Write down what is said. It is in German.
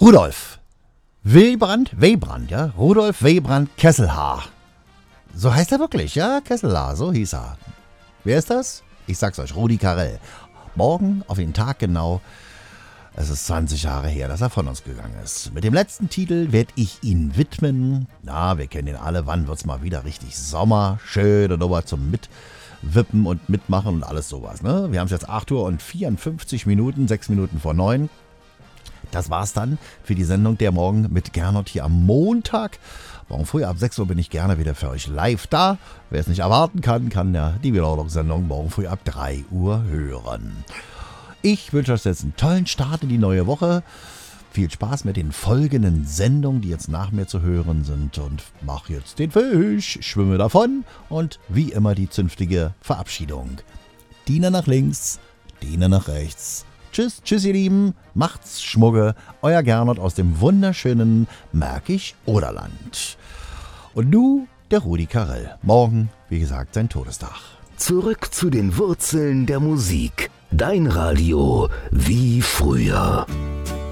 Rudolf Webrand, ja? Rudolf Webrand Kesselhaar. So heißt er wirklich, ja? Kesselhaar, so hieß er. Wer ist das? Ich sag's euch, Rudi Carrell. Morgen auf den Tag genau. Es ist 20 Jahre her, dass er von uns gegangen ist. Mit dem letzten Titel werde ich ihn widmen. Na, wir kennen ihn alle. Wann wird's mal wieder richtig Sommer? Schön und nochmal zum Mitwippen und Mitmachen und alles sowas. Ne? Wir haben es jetzt 8 Uhr und 54 Minuten, 6 Minuten vor 9. Das war's dann für die Sendung der Morgen mit Gernot hier am Montag. Morgen früh ab 6 Uhr bin ich gerne wieder für euch live da. Wer es nicht erwarten kann, kann ja die Wiederholungssendung morgen früh ab 3 Uhr hören. Ich wünsche euch jetzt einen tollen Start in die neue Woche. Viel Spaß mit den folgenden Sendungen, die jetzt nach mir zu hören sind. Und mach jetzt den Fisch, schwimme davon und wie immer die zünftige Verabschiedung. Diener nach links, Diener nach rechts. Tschüss, ihr Lieben. Macht's Schmugge. Euer Gernot aus dem wunderschönen Märkisch-Oderland. Und du, der Rudi Carrell. Morgen, wie gesagt, sein Todestag. Zurück zu den Wurzeln der Musik. Dein Radio wie früher.